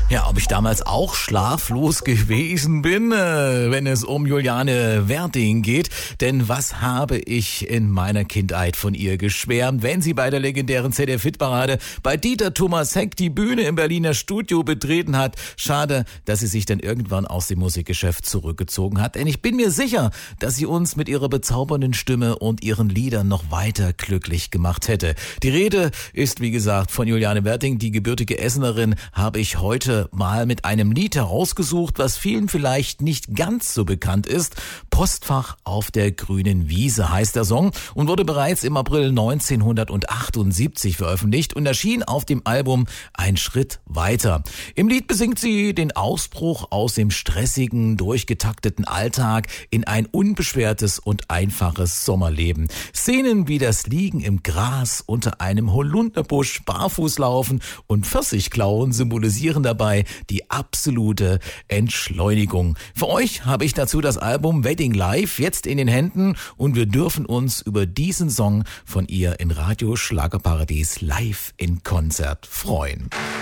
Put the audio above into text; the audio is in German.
Ja, ob ich damals auch schlaflos gewesen bin, wenn es um Juliane Werding geht. Denn was habe ich in meiner Kindheit von ihr geschwärmt, wenn sie bei der legendären ZDF-Hitparade bei Dieter Thomas Heck die Bühne im Berliner Studio betreten hat. Schade, dass sie sich dann irgendwann aus dem Musikgeschäft zurückgezogen hat. Denn ich bin mir sicher, dass sie uns mit ihrer bezaubernden Stimme und ihren Liedern noch weiter glücklich gemacht hätte. Die Rede ist, wie gesagt, von Juliane Werding. Die gebürtige Essenerin habe ich heute mal mit einem Lied herausgesucht, was vielen vielleicht nicht ganz so bekannt ist. Postfach auf der grünen Wiese heißt der Song und wurde bereits im April 1978 veröffentlicht und erschien auf dem Album Ein Schritt weiter. Im Lied besingt sie den Ausbruch aus dem stressigen, durchgetakteten Alltag in ein unbeschwertes und einfaches Sommerleben. Szenen wie das Liegen im Gras unter einem Holunderbusch, Barfußlaufen und Pfirsichklauen symbolisieren dabei die absolute Entschleunigung. Für euch habe ich dazu das Album Wedding Live jetzt in den Händen und wir dürfen uns über diesen Song von ihr in Radio Schlagerparadies live in Konzert freuen.